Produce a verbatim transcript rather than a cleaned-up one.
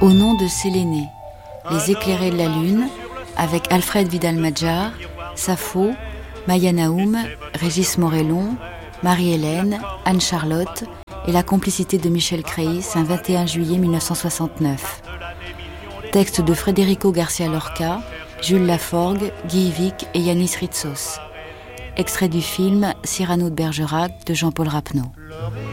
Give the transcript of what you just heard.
Au nom de Séléné, Les éclairés de la lune, avec Alfred Vidal-Madjar, Sappho, Maya Naoum, Régis Morellon, Marie-Hélène, Anne-Charlotte et la complicité de Michel Créis, un vingt et un juillet mille neuf cent soixante-neuf. Texte de Federico Garcia Lorca, Jules Laforgue, Guy Vic et Yanis Ritsos. Extrait du film Cyrano de Bergerac de Jean-Paul Rapneau.